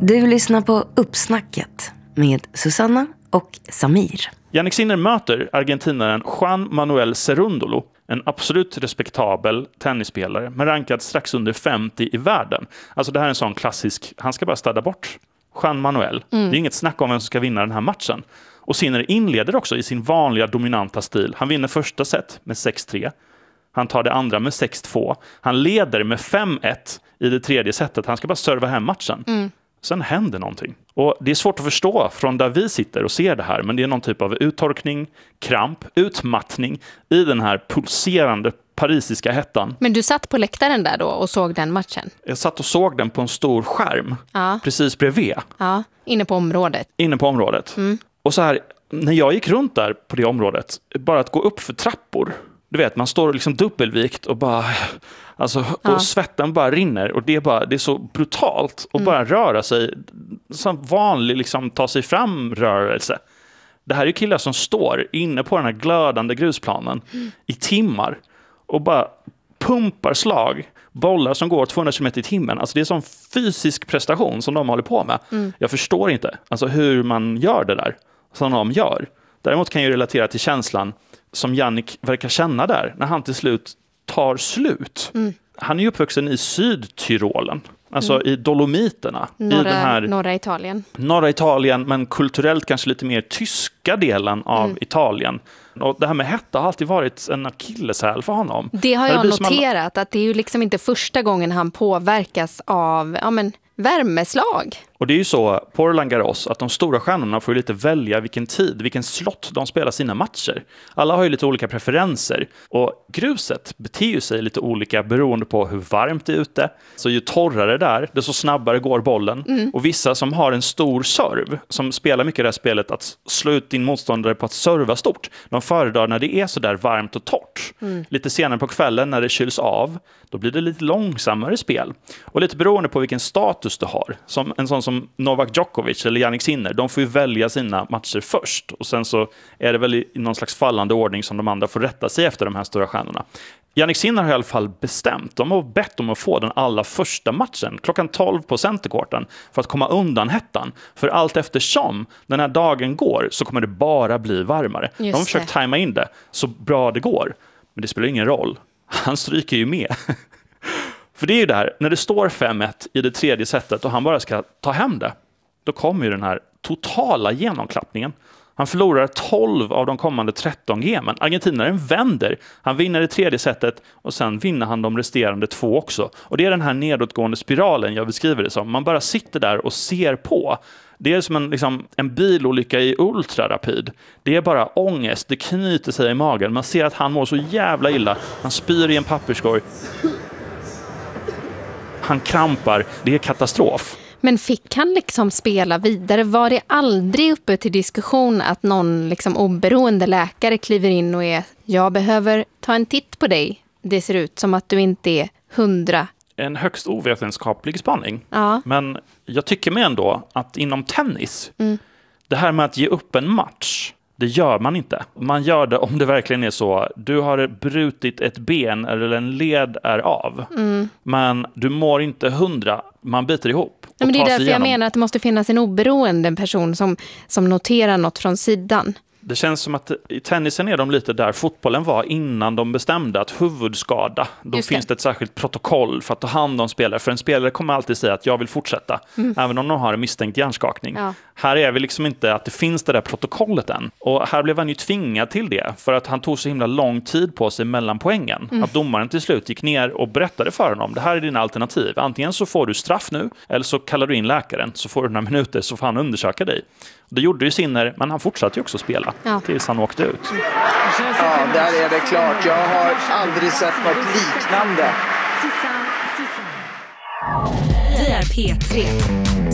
Du lyssnar på Uppsnacket med Susanna och Samir. Jannik Sinner möter argentinaren Juan Manuel Cerúndolo, en absolut respektabel tennisspelare men rankad strax under 50 i världen. Alltså det här är en sån klassisk, han ska bara städa bort Juan Manuel. Det är inget snack om vem som ska vinna den här matchen. Och Sinner inleder också i sin vanliga dominanta stil. Han vinner första set med 6-3. Han tar det andra med 6-2. Han leder med 5-1 i det tredje setet. Han ska bara serva hem matchen. Sen händer någonting. Och det är svårt att förstå från där vi sitter och ser det här. Men det är någon typ av uttorkning, kramp, utmattning i den här pulserande parisiska hettan. Men du satt på läktaren där då och såg den matchen? Jag satt och såg den på en stor skärm. Precis bredvid. Ja, inne på området. Inne på området. Och så här, när jag gick runt där på det området, bara att gå upp för trappor. Du vet, man står liksom dubbelvikt och bara... Alltså, och svetten bara rinner och det är så brutalt att bara röra sig som vanlig liksom ta sig fram rörelse. Det här är killar som står inne på den här glödande grusplanen i timmar och bara pumpar slag, bollar som går 200 km i timmen. Alltså det är en sån fysisk prestation som de håller på med. Jag förstår inte alltså hur man gör det där som de gör. Däremot kan jag relatera till känslan som Jannik verkar känna där när han till slut tar slut. Han är ju uppvuxen i Sydtyrolen, alltså i Dolomiterna. Norra Italien, men kulturellt kanske lite mer tyska delen av Italien. Och det här med hetta har alltid varit en akilleshäl för honom. Det har jag noterat, att det är ju liksom inte första gången han påverkas av värmeslag. Och det är ju så på Roland Garros att de stora stjärnorna får ju lite välja vilken slott de spelar sina matcher. Alla har ju lite olika preferenser och gruset beter ju sig lite olika beroende på hur varmt det är ute. Så ju torrare där, desto snabbare går bollen. Och vissa som har en stor serv, som spelar mycket i det här spelet att slå ut din motståndare på att serva stort, de föredrar när det är så där varmt och torrt. Lite senare på kvällen när det kyls av, då blir det lite långsammare spel. Och lite beroende på vilken status du har. Som en sån som Novak Djokovic eller Jannik Sinner, de får ju välja sina matcher först. Och sen så är det väl i någon slags fallande ordning som de andra får rätta sig efter de här stora stjärnorna. Jannik Sinner har i alla fall bestämt. De har bett om att få den allra första matchen klockan 12 på centerkorten för att komma undan hettan. För allt eftersom den här dagen går så kommer det bara bli varmare. De har försökt tajma in det så bra det går. Men det spelar ingen roll. Han stryker ju med. För det är ju det här, när det står 5-1 i det tredje setet och han bara ska ta hem det, då kommer ju den här totala genomklappningen. Han förlorar 12 av de kommande 13 gemen. Argentinaren vänder. Han vinner det tredje setet och sen vinner han de resterande 2 också. Och det är den här nedåtgående spiralen jag beskriver det som. Man bara sitter där och ser på. Det är som en bilolycka i ultrarapid. Det är bara ångest, det knyter sig i magen. Man ser att han mår så jävla illa. Han spyr i en papperskorg. Han krampar, det är katastrof. Men fick han liksom spela vidare? Var det aldrig uppe till diskussion att någon liksom oberoende läkare kliver in och jag behöver ta en titt på dig. Det ser ut som att du inte är 100. En högst ovetenskaplig spaning. Ja. Men jag tycker mig ändå att inom tennis, det här med att ge upp en match, det gör man inte. Man gör det om det verkligen är så. Du har brutit ett ben eller en led är av. Men du mår inte 100. Man biter ihop. Men det är därför jag menar att det måste finnas en oberoende person som noterar något från sidan. Det känns som att i tennisen är de lite där fotbollen var innan de bestämde att huvudskada, då finns det ett särskilt protokoll för att ta hand om spelare. För en spelare kommer alltid säga att jag vill fortsätta, även om de har en misstänkt hjärnskakning. Ja. Här är vi liksom inte att det finns det där protokollet än. Och här blev han ju tvingad till det för att han tog så himla lång tid på sig mellan poängen. Att domaren till slut gick ner och berättade för honom, det här är dina alternativ. Antingen så får du straff nu, eller så kallar du in läkaren, så får du några minuter så får han undersöka dig. Det gjorde ju Sinner, men han fortsatte ju också spela tills han åkte ut. Ja, där är det klart. Jag har aldrig sett något liknande. Vi är P3.